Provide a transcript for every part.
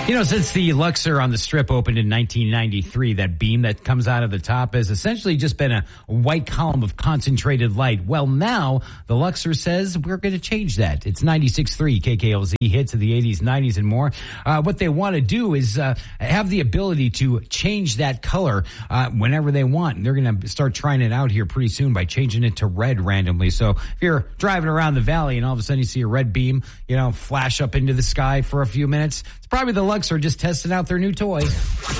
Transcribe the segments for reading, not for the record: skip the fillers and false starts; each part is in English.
You know, since the Luxor on the Strip opened in 1993, that beam that comes out of the top has essentially just been a white column of concentrated light. Well, now the Luxor says we're going to change that. It's 96.3 KKLZ hits of the 80s, 90s, and more. What they want to do is have the ability to change that color whenever they want. And they're going to start trying it out here pretty soon by changing it to red randomly. So if you're driving around the valley and all of a sudden you see a red beam, flash up into the sky for a few minutes, it's probably the Luxor just testing out their new toy. It's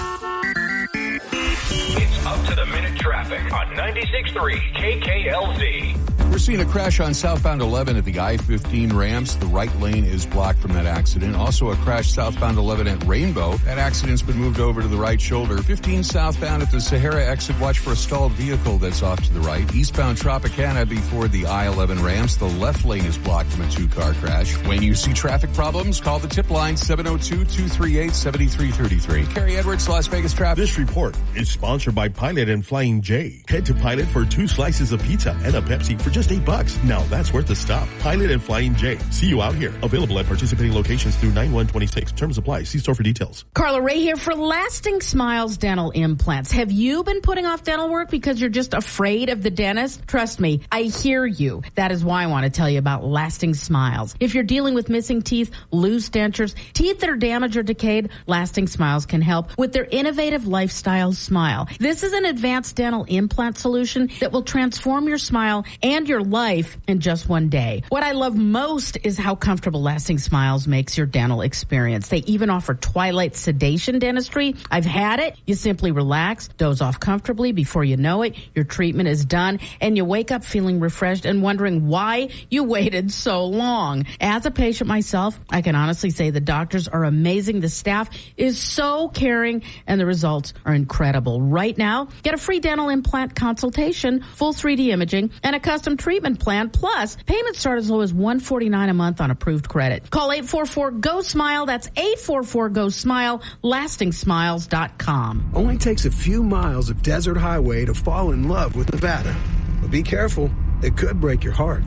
up to the minute traffic on 96.3 KKLZ. We're seeing a crash on southbound 11 at the I-15 ramps. The right lane is blocked from that accident. Also a crash southbound 11 at Rainbow. That accident's been moved over to the right shoulder. 15 southbound at the Sahara exit. Watch for a stalled vehicle that's off to the right. Eastbound Tropicana before the I-11 ramps. The left lane is blocked from a two-car crash. When you see traffic problems, call the tip line 702-238-7333. Kerry Edwards, Las Vegas traffic. This report is sponsored by Pilot and Flying J. Head to Pilot for 2 slices of pizza and a Pepsi for just $8. Now that's worth the stop. Pilot and Flying J. See you out here. Available at participating locations through 9/1/26. Terms apply. See store for details. Carla Ray here for Lasting Smiles Dental Implants. Have you been putting off dental work because you're just afraid of the dentist? Trust me, I hear you. That is why I want to tell you about Lasting Smiles. If you're dealing with missing teeth, loose dentures, teeth that are damaged or decayed, Lasting Smiles can help with their innovative lifestyle smile. This is an advanced dental implant solution that will transform your smile and your life in just one day. What I love most is how comfortable Lasting Smiles makes your dental experience. They even offer twilight sedation dentistry. I've had it. You simply relax, doze off comfortably. Before you know it, your treatment is done, and you wake up feeling refreshed and wondering why you waited so long. As a patient myself, I can honestly say the doctors are amazing. The staff is so caring, and the results are incredible. Right now, get a free dental implant consultation, full 3D imaging, and a custom treatment plan. Plus, payments start as low as $149 a month on approved credit. Call 844-GO-SMILE. That's 844-GO-SMILE. LastingSmiles.com. Only takes a few miles of desert highway to fall in love with Nevada. But be careful. It could break your heart.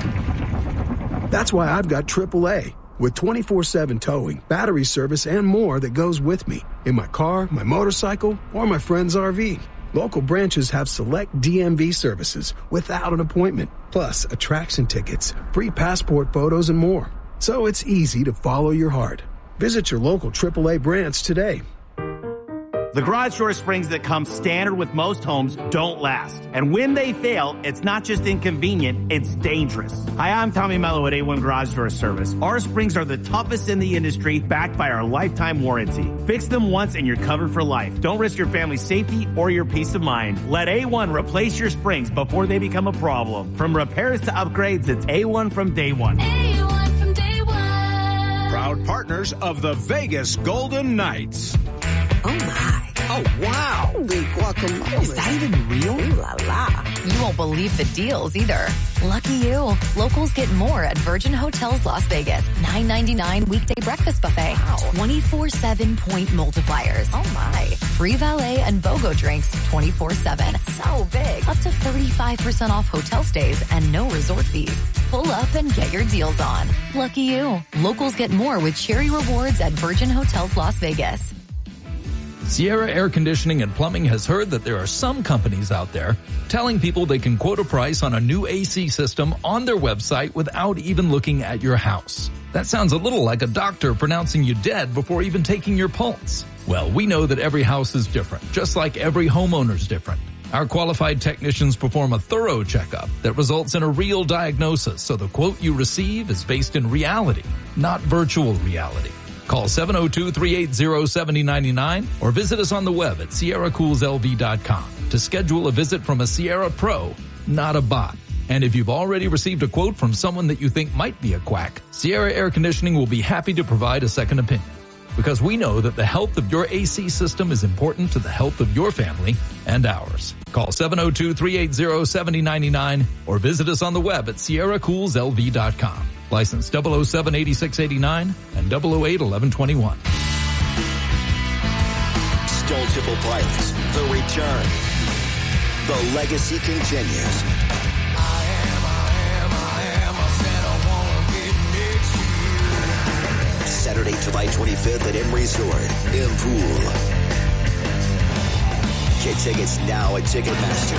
That's why I've got AAA. With 24/7 towing, battery service, and more that goes with me. In my car, my motorcycle, or my friend's RV. Local branches have select DMV services without an appointment, plus attraction tickets, free passport photos, and more. So it's easy to follow your heart. Visit your local AAA branch today. The garage door springs that come standard with most homes don't last. And when they fail, it's not just inconvenient, it's dangerous. Hi, I'm Tommy Mello at A1 Garage Door Service. Our springs are the toughest in the industry, backed by our lifetime warranty. Fix them once and you're covered for life. Don't risk your family's safety or your peace of mind. Let A1 replace your springs before they become a problem. From repairs to upgrades, it's A1 from day one. A1 from day one. Proud partners of the Vegas Golden Knights. Oh my. Oh, wow. Holy guacamole. Is that even real? Ooh la la. You won't believe the deals either. Lucky you. Locals get more at Virgin Hotels Las Vegas. $9.99 weekday breakfast buffet. Wow. 24/7 point multipliers. Oh my. Free valet and BOGO drinks 24/7. So big. Up to 35% off hotel stays and no resort fees. Pull up and get your deals on. Lucky you. Locals get more with Cherry Rewards at Virgin Hotels Las Vegas. Sierra Air Conditioning and Plumbing has heard that there are some companies out there telling people they can quote a price on a new AC system on their website without even looking at your house. That sounds a little like a doctor pronouncing you dead before even taking your pulse. Well, we know that every house is different, just like every homeowner's different. Our qualified technicians perform a thorough checkup that results in a real diagnosis, so the quote you receive is based in reality, not virtual reality. Call 702-380-7099 or visit us on the web at sierracoolslv.com to schedule a visit from a Sierra Pro, not a bot. And if you've already received a quote from someone that you think might be a quack, Sierra Air Conditioning will be happy to provide a second opinion. Because we know that the health of your AC system is important to the health of your family and ours. Call 702-380-7099 or visit us on the web at sierracoolslv.com. License 007-8689 and 008-1121. Stone Temple Pilots, the return. The legacy continues. I said I wanna get next year. Set Saturday, July 25th at M Resort in Pool. Get tickets now at Ticketmaster.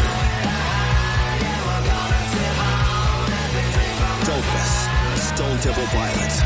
Don't miss Stone Temple Pilots.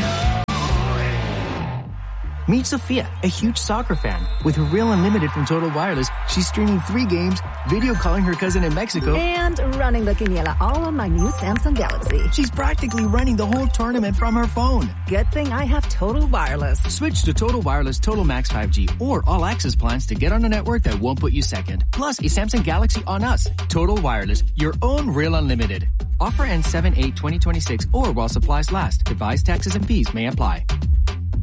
Meet Sophia, a huge soccer fan. With her Real Unlimited from Total Wireless, she's streaming 3 games, video calling her cousin in Mexico, and running the quiniela all on my new Samsung Galaxy. She's practically running the whole tournament from her phone. Good thing I have Total Wireless. Switch to Total Wireless Total Max 5G or All Access plans to get on a network that won't put you second. Plus, a Samsung Galaxy on us. Total Wireless, your own Real Unlimited. Offer ends 7/8/2026 or while supplies last. Device taxes and fees may apply.